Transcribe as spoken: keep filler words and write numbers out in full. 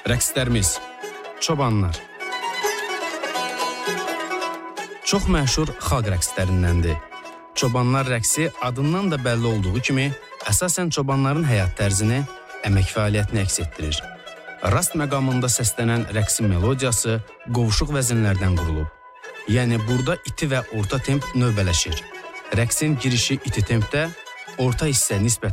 Rəqslərimiz çobanlar. Çox məşhur xalq rəqslərindəndir. Çobanlar rəqsi adından da bəlli olduğu kimi əsasən çobanların həyat tərzini, əmək fəaliyyətini əks etdirir. Rast məqamında səslənən rəqsin melodiyası qovuşuq vəzinlərdən qurulub. Yəni burada iti və orta temp növbələşir. Rəqsin girişi iti tempdə, orta hissə nisbətən